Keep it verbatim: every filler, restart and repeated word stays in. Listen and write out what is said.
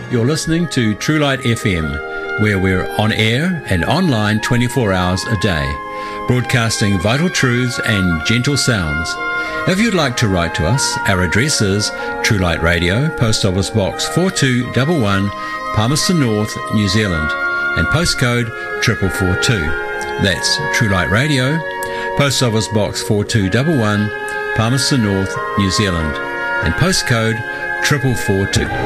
You're listening to True Light F M, where we're on air and online twenty-four hours a day, broadcasting vital truths and gentle sounds. If you'd like to write to us, our address is True Light Radio, Post Office Box four two one one, Palmerston North, New Zealand, and postcode triple four two. That's True Light Radio, Post Office Box four two one one, Palmerston North, New Zealand, and postcode triple four two.